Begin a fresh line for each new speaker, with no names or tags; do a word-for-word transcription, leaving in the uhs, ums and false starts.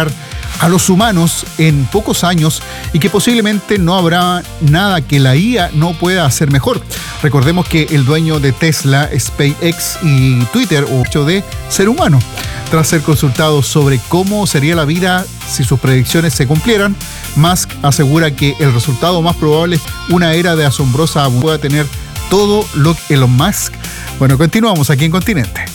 a los humanos en pocos años y que posiblemente no habrá nada que la I A no pueda hacer mejor. Recordemos que el dueño de Tesla, SpaceX y Twitter, o hecho de ser humano. Tras ser consultado sobre cómo sería la vida si sus predicciones se cumplieran, Musk asegura que el resultado más probable es una era de asombrosa abundancia. Pueda tener todo lo que Elon Musk. Bueno, continuamos aquí en Continente.